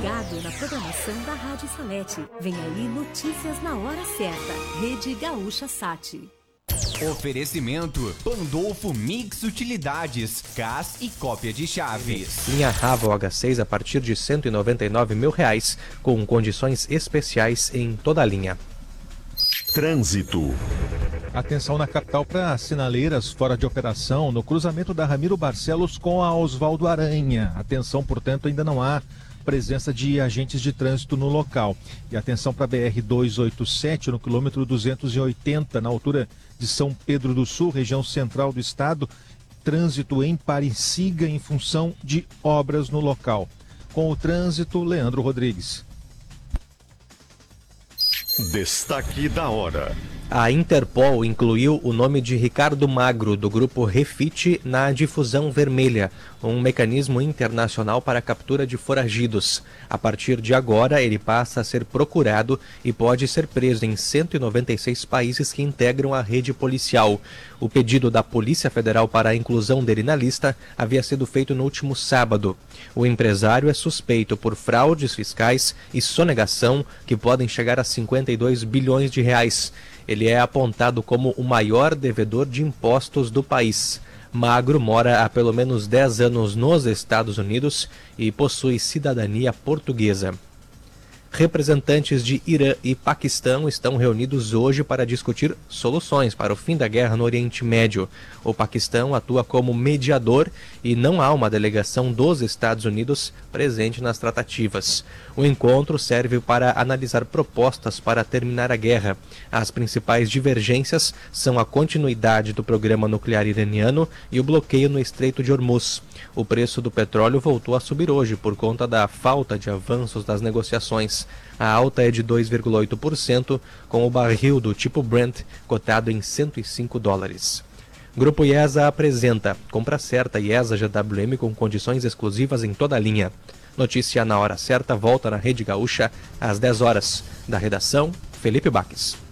ligado na programação da Rádio Salete. Vem aí notícias na hora certa. Rede Gaúcha Sat. Oferecimento Pandolfo Mix Utilidades, gás e cópia de chaves. Linha Ravo H6 a partir de R$ 199.000, com condições especiais em toda a linha. Trânsito. Atenção na capital para sinaleiras fora de operação no cruzamento da Ramiro Barcelos com a Oswaldo Aranha. Atenção, portanto, ainda não há presença de agentes de trânsito no local. E atenção para a BR-287 no quilômetro 280, na altura de São Pedro do Sul, região central do estado. Trânsito em pare e siga em função de obras no local. Com o trânsito, Leandro Rodrigues. Destaque da hora. A Interpol incluiu o nome de Ricardo Magro, do grupo Refit, na Difusão Vermelha, um mecanismo internacional para a captura de foragidos. A partir de agora, ele passa a ser procurado e pode ser preso em 196 países que integram a rede policial. O pedido da Polícia Federal para a inclusão dele na lista havia sido feito no último sábado. O empresário é suspeito por fraudes fiscais e sonegação que podem chegar a 52 bilhões de reais. Ele é apontado como o maior devedor de impostos do país. Magro mora há pelo menos 10 anos nos Estados Unidos e possui cidadania portuguesa. Representantes de Irã e Paquistão estão reunidos hoje para discutir soluções para o fim da guerra no Oriente Médio. O Paquistão atua como mediador e não há uma delegação dos Estados Unidos presente nas tratativas. O encontro serve para analisar propostas para terminar a guerra. As principais divergências são a continuidade do programa nuclear iraniano e o bloqueio no Estreito de Hormuz. O preço do petróleo voltou a subir hoje por conta da falta de avanços das negociações. A alta é de 2,8%, com o barril do tipo Brent cotado em $105. Grupo IESA apresenta compra certa IESA GWM com condições exclusivas em toda a linha. Notícia na hora certa volta na Rede Gaúcha às 10 horas. Da redação, Felipe Baques.